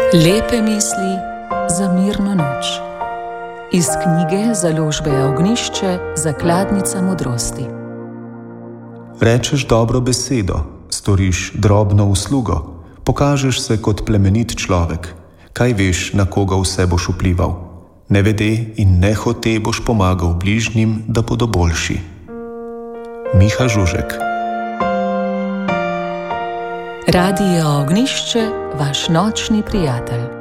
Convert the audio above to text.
Lepe misli za mirno noč. Iz knjige Založbe Ognjišče Zakladnica modrosti. Rečeš dobro besedo, storiš drobno uslugo, pokažeš se kot plemenit človek. Kaj veš, na koga vse boš vplival? Nevede in nehote boš pomagal bližnjim, da bodo boljši. Miha Žužek. Radio Ognjišče, vaš nočni prijatelj.